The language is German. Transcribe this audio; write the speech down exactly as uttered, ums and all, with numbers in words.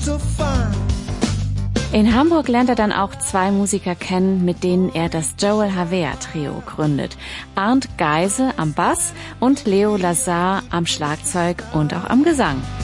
to find. In Hamburg lernt er dann auch zwei Musiker kennen, mit denen er das Joel Havea Trio gründet. Arndt Geise am Bass und Leo Lazar am Schlagzeug und auch am Gesang.